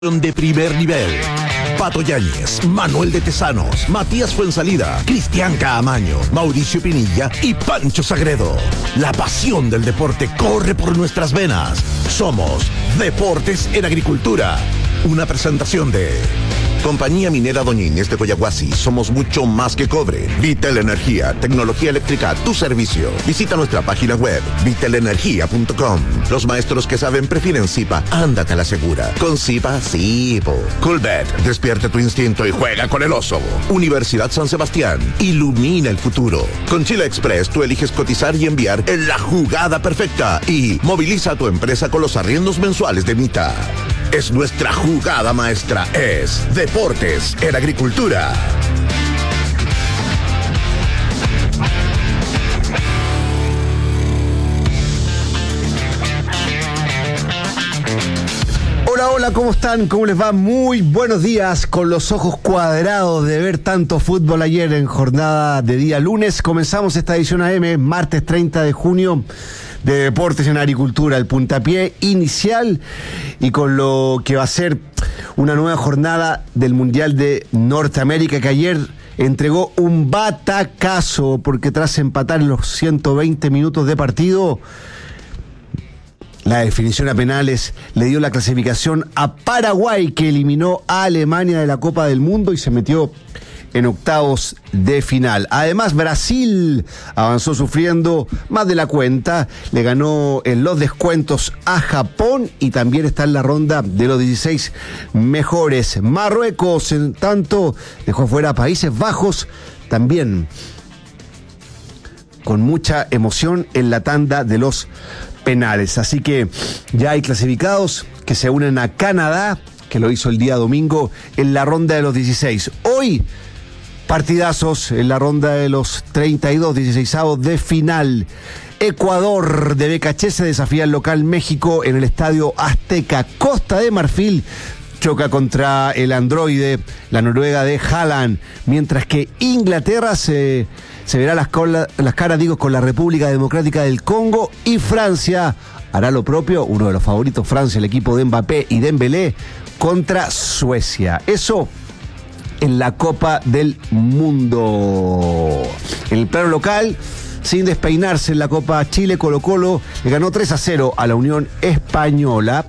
De primer nivel. Pato Yáñez, Manuel de Tesanos, Matías Fuensalida, Cristian Caamaño, Mauricio Pinilla y Pancho Sagredo. La pasión del deporte corre por nuestras venas. Somos Deportes en Agricultura. Una presentación de Compañía Minera Doñínez de Coyahuasi. Somos mucho más que cobre. Vitel Energía, tecnología eléctrica a tu servicio. Visita nuestra página web, vitelenergia.com. Los maestros que saben prefieren Zipa. Ándate a la segura. Con Zipa, sí, po. Coolbet, despierte tu instinto y juega con el oso. Universidad San Sebastián, ilumina el futuro. Con Chile Express, tú eliges cotizar y enviar en la jugada perfecta. Y moviliza a tu empresa con los arriendos mensuales de Mita. Es nuestra jugada maestra, es Deportes en Agricultura. Hola, ¿cómo están? ¿Cómo les va? Muy buenos días, con los ojos cuadrados de ver tanto fútbol ayer en jornada de día lunes. Comenzamos esta edición AM, martes 30 de junio, de Deportes en Agricultura, el puntapié inicial y con lo que va a ser una nueva jornada del Mundial de Norteamérica, que ayer entregó un batacazo, porque tras empatar en los 120 minutos de partido, la definición a penales le dio la clasificación a Paraguay, que eliminó a Alemania de la Copa del Mundo y se metió en octavos de final. Además, Brasil avanzó sufriendo más de la cuenta, le ganó en los descuentos a Japón y también está en la ronda de los 16 mejores. Marruecos, en tanto, dejó fuera a Países Bajos, también con mucha emoción en la tanda de los penales. Así que ya hay clasificados que se unen a Canadá, que lo hizo el día domingo en la ronda de los 16. Hoy, partidazos en la ronda de los 32, 16avos de final. Ecuador de BKC se desafía al local México en el Estadio Azteca. Costa de Marfil choca contra el androide, la Noruega de Haaland, mientras que Inglaterra se verá las caras con la República Democrática del Congo, y Francia hará lo propio, uno de los favoritos, Francia, el equipo de Mbappé y Dembélé, contra Suecia. Eso en la Copa del Mundo. En el plano local, sin despeinarse en la Copa Chile, Colo-Colo le ganó 3-0 a la Unión Española,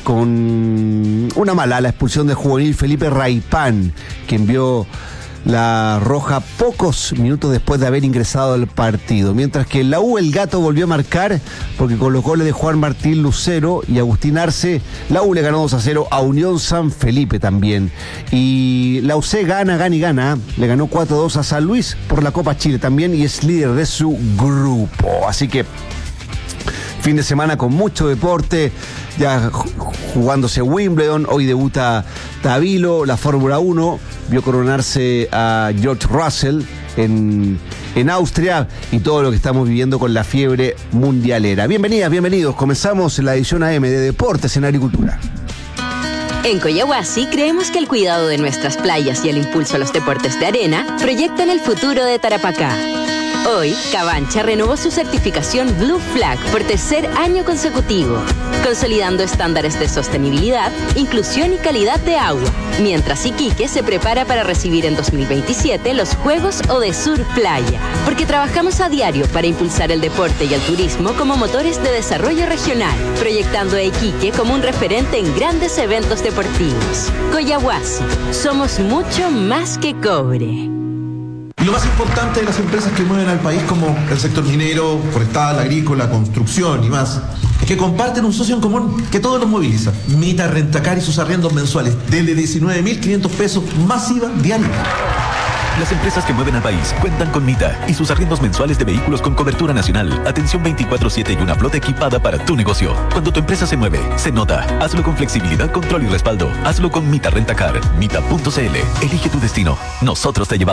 con una mala, la expulsión del juvenil Felipe Raipán, que envió la roja pocos minutos después de haber ingresado al partido. Mientras que en la U, el Gato volvió a marcar, porque con los goles de Juan Martín Lucero y Agustín Arce, la U le ganó 2-0 a Unión San Felipe también. Y la UC gana, le ganó 4-2 a San Luis por la Copa Chile también, y es líder de su grupo. Así que fin de semana con mucho deporte, ya jugándose Wimbledon, hoy debuta Tabilo, la Fórmula 1, vio coronarse a George Russell en Austria, y todo lo que estamos viviendo con la fiebre mundialera. Bienvenidas, bienvenidos, comenzamos la edición AM de Deportes en Agricultura. En Coyahuasi creemos que el cuidado de nuestras playas y el impulso a los deportes de arena proyectan el futuro de Tarapacá. Hoy, Cabancha renovó su certificación Blue Flag por tercer año consecutivo, consolidando estándares de sostenibilidad, inclusión y calidad de agua, mientras Iquique se prepara para recibir en 2027 los Juegos Odesur Playa, porque trabajamos a diario para impulsar el deporte y el turismo como motores de desarrollo regional, proyectando a Iquique como un referente en grandes eventos deportivos. Coyahuasi, somos mucho más que cobre. Y lo más importante de las empresas que mueven al país, como el sector minero, forestal, agrícola, construcción y más, es que comparten un socio en común que todos los moviliza. Mita Rentacar y sus arriendos mensuales desde 19.500 pesos masiva diaria. Las empresas que mueven al país cuentan con Mita y sus arriendos mensuales de vehículos con cobertura nacional, atención 24/7 y una flota equipada para tu negocio. Cuando tu empresa se mueve, se nota. Hazlo con flexibilidad, control y respaldo. Hazlo con Mita Rentacar. Mita.cl. Elige tu destino. Nosotros te llevamos.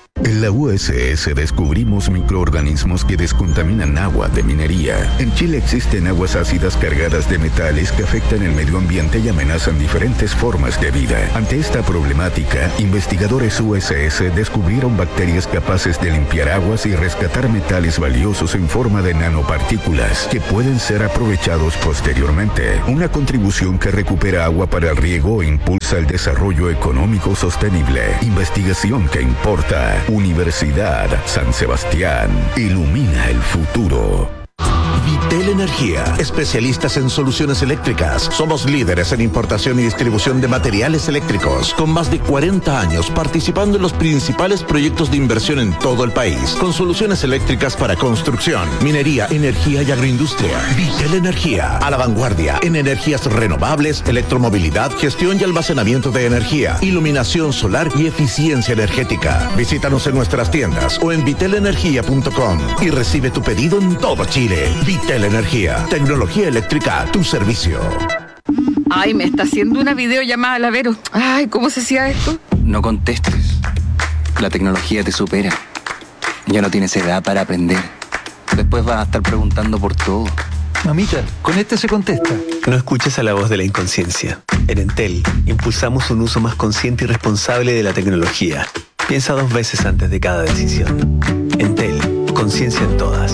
En la USS descubrimos microorganismos que descontaminan agua de minería. En Chile existen aguas ácidas cargadas de metales que afectan el medio ambiente y amenazan diferentes formas de vida. Ante esta problemática, investigadores USS descubrieron bacterias capaces de limpiar aguas y rescatar metales valiosos en forma de nanopartículas que pueden ser aprovechados posteriormente. Una contribución que recupera agua para el riego e impulsa el desarrollo económico sostenible. Investigación que importa. Universidad San Sebastián. Ilumina el futuro. Vitel Energía, especialistas en soluciones eléctricas. Somos líderes en importación y distribución de materiales eléctricos, con más de 40 años participando en los principales proyectos de inversión en todo el país, con soluciones eléctricas para construcción, minería, energía y agroindustria. Vitel Energía, a la vanguardia en energías renovables, electromovilidad, gestión y almacenamiento de energía, iluminación solar y eficiencia energética. Visítanos en nuestras tiendas o en vitelenergia.com y recibe tu pedido en todo Chile. Vitel Energía, tecnología eléctrica a tu servicio. Ay, me está haciendo una videollamada la Vero. Ay, ¿cómo se hacía esto? No contestes. La tecnología te supera. Ya no tienes edad para aprender. Después vas a estar preguntando por todo. Mamita, con este se contesta. No escuches a la voz de la inconsciencia. En Entel, impulsamos un uso más consciente y responsable de la tecnología. Piensa 2 veces antes de cada decisión. Entel, conciencia en todas.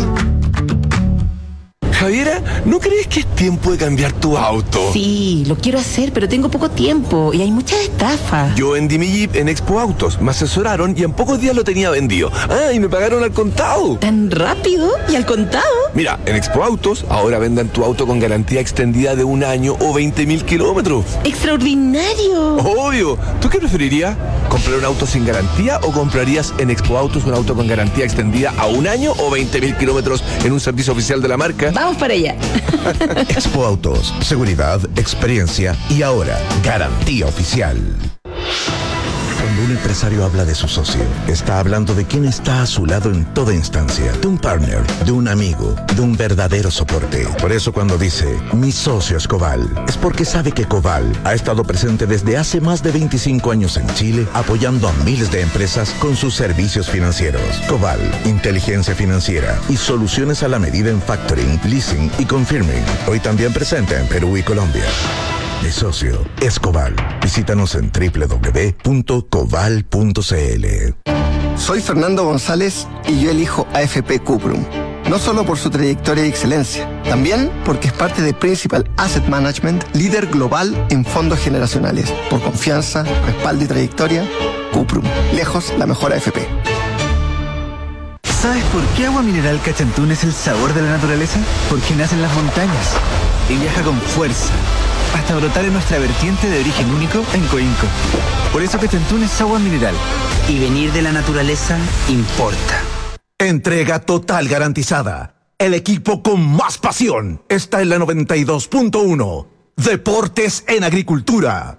Javiera, ¿no crees que es tiempo de cambiar tu auto? Sí, lo quiero hacer, pero tengo poco tiempo y hay muchas estafas. Yo vendí mi Jeep en Expo Autos, me asesoraron y en pocos días lo tenía vendido. Ah, y me pagaron al contado. ¿Tan rápido? ¿Y al contado? Mira, en Expo Autos ahora venden tu auto con garantía extendida de 1 año o 20.000 kilómetros. ¡Extraordinario! Obvio. ¿Tú qué preferirías? ¿Comprar un auto sin garantía o comprarías en Expo Autos un auto con garantía extendida a 1 año o 20.000 kilómetros en un servicio oficial de la marca? Vamos para allá. Expo Autos, seguridad, experiencia y ahora garantía oficial. Cuando un empresario habla de su socio, está hablando de quien está a su lado en toda instancia, de un partner, de un amigo, de un verdadero soporte. Por eso cuando dice, mi socio es Coval, es porque sabe que Coval ha estado presente desde hace más de 25 años en Chile, apoyando a miles de empresas con sus servicios financieros. Coval, inteligencia financiera y soluciones a la medida en factoring, leasing y confirming. Hoy también presente en Perú y Colombia. Mi socio es Coval. Visítanos en www.coval.cl. Soy Fernando González y yo elijo AFP Cuprum. No solo por su trayectoria y excelencia, también porque es parte de Principal Asset Management, líder global en fondos generacionales. Por confianza, respaldo y trayectoria, Cuprum. Lejos la mejor AFP. ¿Sabes por qué Agua Mineral Cachantún es el sabor de la naturaleza? Porque nace en las montañas y viaja con fuerza hasta brotar en nuestra vertiente de origen único en Coinco. Por eso Cachantún es agua mineral. Y venir de la naturaleza importa. Entrega total garantizada. El equipo con más pasión está en la 92.1. Deportes en Agricultura.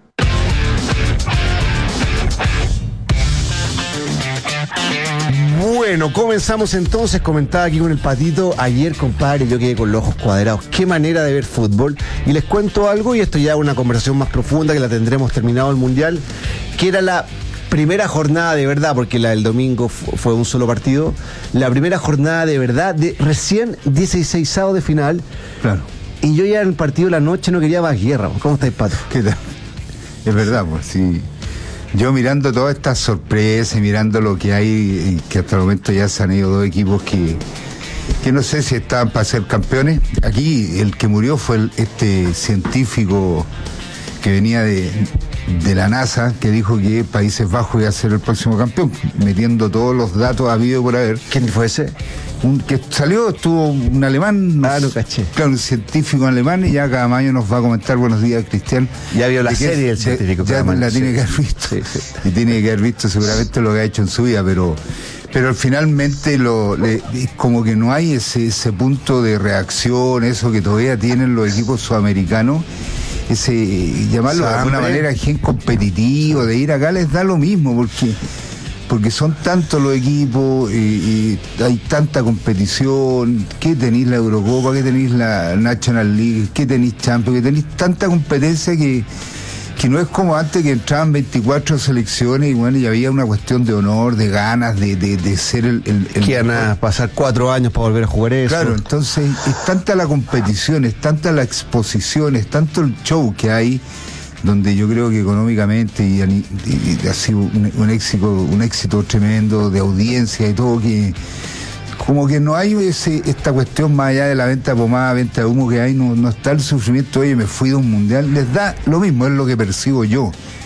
Bueno, comenzamos entonces. Comentaba aquí con el Patito. Ayer, compadre, yo quedé con los ojos cuadrados. Qué manera de ver fútbol. Y les cuento algo, y esto ya es una conversación más profunda que la tendremos terminado el Mundial, que era la primera jornada de verdad, porque la del domingo fue un solo partido. La primera jornada de verdad, de recién 16avos de final. Claro. Y yo ya en el partido de la noche no quería más guerra. ¿Cómo estáis, Pato? ¿Qué tal? Es verdad, pues sí. Yo mirando todas estas sorpresas, mirando lo que hay, que hasta el momento ya se han ido 2 equipos que no sé si estaban para ser campeones. Aquí el que murió fue este científico que venía de la NASA, que dijo que Países Bajos iba a ser el próximo campeón, metiendo todos los datos habido por haber. ¿Quién fue ese? Que salió, estuvo un alemán. No caché. Claro, un científico alemán, y ya cada maño nos va a comentar. Buenos días, Cristian. Ya vio la serie del científico. Ya la tiene que haber visto. Sí. Y tiene que haber visto seguramente lo que ha hecho en su vida, pero finalmente como que no hay ese punto de reacción, eso que todavía tienen los equipos sudamericanos. Ese, llamarlo de alguna manera, gen competitivo, de ir acá les da lo mismo, porque son tantos los equipos y hay tanta competición. ¿Qué tenéis la Eurocopa? ¿Qué tenéis la National League? ¿Qué tenéis Champions? ¿Qué tenéis tanta competencia que que no es como antes que entraban 24 selecciones y bueno, y había una cuestión de honor, de ganas, de ser el que iban a pasar 4 años para volver a jugar eso. Claro, entonces es tanta la competición, es tanta la exposición, es tanto el show que hay, donde yo creo que económicamente y ha sido un éxito tremendo de audiencia y todo, que como que no hay esta cuestión más allá de la venta de pomada, venta de humo que hay, no está el sufrimiento. Oye, me fui de un mundial, les da lo mismo, es lo que percibo yo.